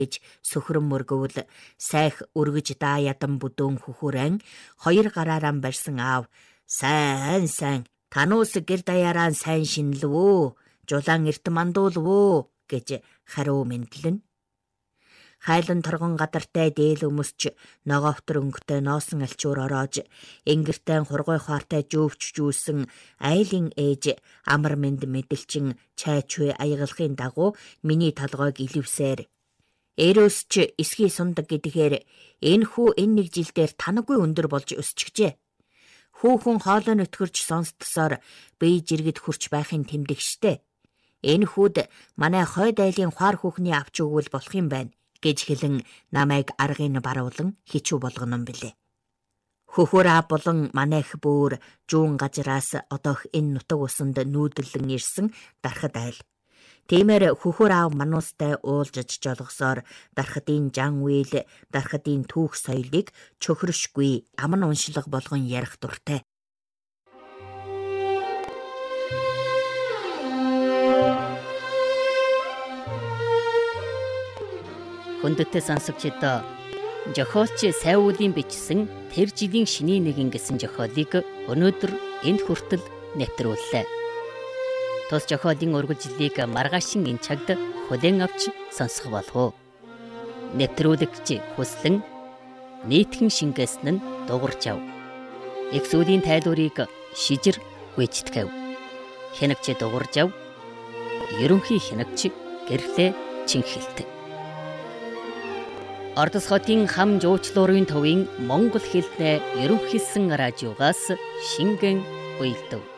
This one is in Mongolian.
гэж сөхрөн мөргөвл сайх өргөж даа ядан бүдөөн хөхөрэн хоёр гараараа барьсан аав сайн тануус гэр даяараа сайн шинэлвөө жулаан эрт мандуулвөө гэж хариу мэдлэн. Хайлан торгон гадартай дээл өмсч ногоовтор өнгөтэй ноосон алчуур ороож энгэртэй хургой хаартай жөөвч жүүлсэн айлын ээж амар мэнд мэдэлчин чайчвэ аягалахын дагуу миний толгойг иливсээр ээрөөс ч эсхий сундаг гэдгээр энэ хүү энэ нэг жил дээр танаггүй өндөр болж өсчихжээ. Хүүхэн хоолой нөтгөрч сонсдсоор бие жиргэд хурч байхын тэмдэгштэй. Энэ хүүд манай хойд айлын хуар хүүхний авч өгвөл болох юм байна гэж хэлэн намайг аргыг баруулан хичүү болгоно билээ. Хөхөр аав болон манайх бүр жуун газраас одоох энэ нутаг усанд нүүдлэн ирсэн дархад айл. Тиймэр хөхөр аав мануустай уулзаж жолгосоор дархадын жан үйл, дархадын түүх соёлыг чөхрөшгүй аман уншлаг болгон ярих дуртай. Хүндэтэй сонсогчдоо зохиолч Сайуулын бичсэн тэр жилийн шиний нэгэн гэсэн зохиолыг өнөөдөр энд хүртэл нэвтрүүллээ. Тус зохиолын ургуулжлыг маргаашин энэ цагт хүлээн авч сонсох болов. Нэвтрүүлэгч хүслэн нийтхэн шингээсэн нь дуурж ав. Эксүүдийн тайлбарыг шижир гүйцэтгэв. Хянагч дуурж ав. Ерөнхий хянагч гэрлээ чинхэлт. Ордос хотын хам жуучлуурын төвийн монгол хэлний ерөнхийлсөн радиогоос шингэн уйлдэв.